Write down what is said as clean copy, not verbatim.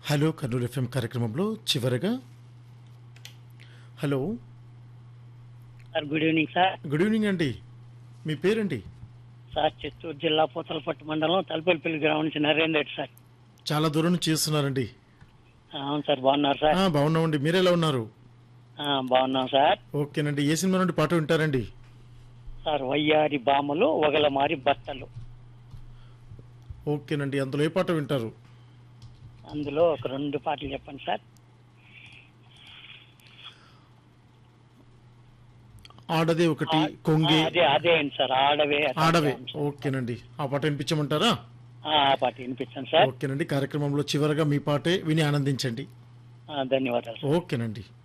Hello Kurnool FM కార్యక్రమంలో చివరగా hello sir good evening sir. Good evening అండి. మీ పేరండి? సార్ చిత్తూరు జిల్లా పూతలపట్టు మండలం తలపల్లిపల్లి గ్రామం నుంచి నరేంద్ర రెడ్డి సార్. చాలా దూరం నుంచి చేస్తున్నారండి. అవును సార్, బాగున్నారు సార్? బాగున్నామండి. మీరు ఎలా ఉన్నారు? బాగున్నాం సార్. ఓకేనండి. ఏ సినిమా నుండి పాట వింటారండి? సార్ వయ్యారి బామలు ఒగలమారి బట్టలు, ఓకేనండి. అందులో ఏ పాట వింటారు? అందులో ఒక 2 పాటలు చెప్పండి సార్. ఆడదే ఒకటి, కొంగే అదే అండి సార్, ఆడవే ఆడవే. ఓకేనండి. ఆ పాట వినిపించమంటారా? ఆ పాట వినిపించండి సార్. ఓకేనండి. కార్యక్రమంలో చివరగా మీ పాటే విని ఆనందించండి. ధన్యవాదాలు. ఓకేనండి.